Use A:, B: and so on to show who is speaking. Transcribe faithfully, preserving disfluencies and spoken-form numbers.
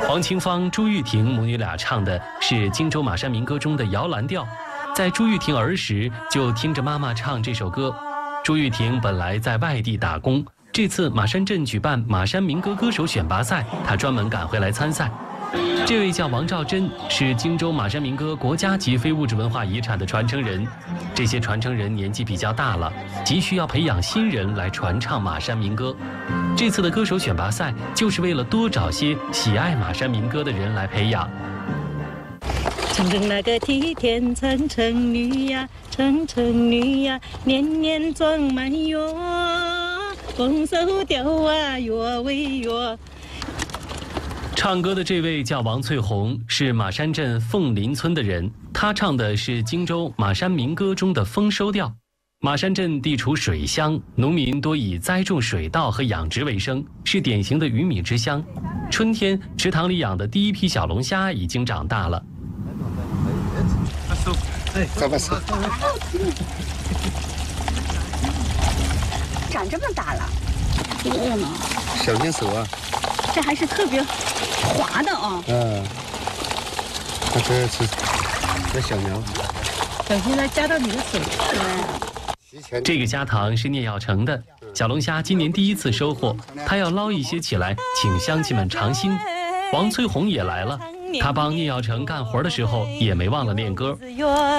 A: 黄清芳、朱玉婷母女俩唱的是荆州马山民歌中的摇篮调。在朱玉婷儿时就听着妈妈唱这首歌。朱玉婷本来在外地打工，这次马山镇举办马山民歌歌手选拔赛，她专门赶回来参赛。这位叫王兆珍，是荆州马山民歌国家级非物质文化遗产的传承人。这些传承人年纪比较大了，急需要培养新人来传唱马山民歌。这次的歌手选拔赛就是为了多找些喜爱马山民歌的人来培养。
B: 城城那个梯田城城女呀，城城女呀，年年装满月，丰收调啊月为月。
A: 唱歌的这位叫王翠红，是马山镇凤林村的人。她唱的是荆州马山民歌中的丰收调。马山镇地处水乡，农民多以栽种水稻和养殖为生，是典型的鱼米之乡。春天，池塘里养的第一批小龙虾已经长大了。
C: 走吧，走。
D: 长这么大了，
C: 饿呢。小心手啊！
D: 这还是特别滑的啊。
C: 嗯，它这是这小苗。
B: 小心它夹到你的手。
D: 对。
A: 这个虾塘是聂耀成的，小龙虾今年第一次收获，他要捞一些起来，请乡亲们尝新。王翠红也来了，她帮聂耀成干活的时候也没忘了练歌。